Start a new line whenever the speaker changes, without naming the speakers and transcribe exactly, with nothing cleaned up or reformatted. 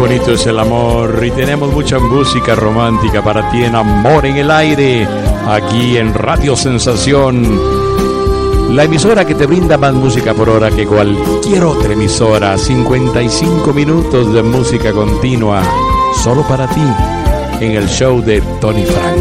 bonito es el amor y tenemos mucha música romántica para ti en Amor en el Aire, aquí en Radio Sensación, la emisora que te brinda más música por hora que cualquier otra emisora. Cincuenta y cinco minutos de música continua solo para ti en el show de Tony Frank.